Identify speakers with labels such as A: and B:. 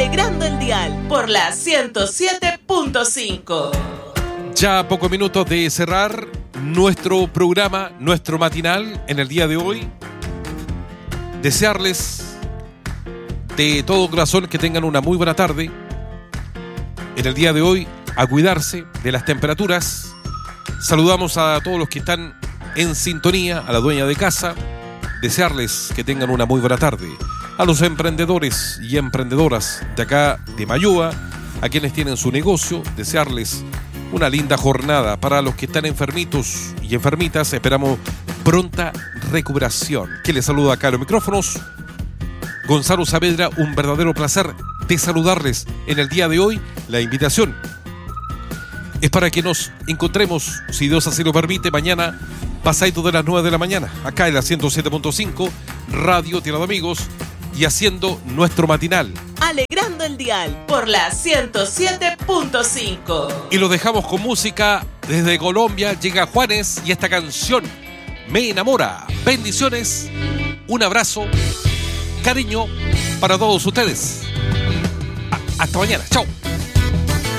A: Alegrando el dial por la 107.5.
B: Ya a pocos minutos de cerrar nuestro programa, nuestro matinal en el día de hoy. Desearles de todo corazón que tengan una muy buena tarde. En el día de hoy, a cuidarse de las temperaturas. Saludamos a todos los que están en sintonía, a la dueña de casa. Desearles que tengan una muy buena tarde. A los emprendedores y emprendedoras de acá de Mayúa, a quienes tienen su negocio, desearles una linda jornada. Para los que están enfermitos y enfermitas, esperamos pronta recuperación. Que les saluda acá a los micrófonos Gonzalo Saavedra, un verdadero placer de saludarles en el día de hoy. La invitación es para que nos encontremos, si Dios así lo permite, mañana pasadito de las 9 de la mañana, acá en la 107.5, Radio Tierra de Amigos, y haciendo nuestro matinal.
A: Alegrando el dial por la 107.5.
B: Y lo dejamos con música desde Colombia. Llega Juanes y esta canción me enamora. Bendiciones, un abrazo, cariño para todos ustedes. Hasta mañana, chao.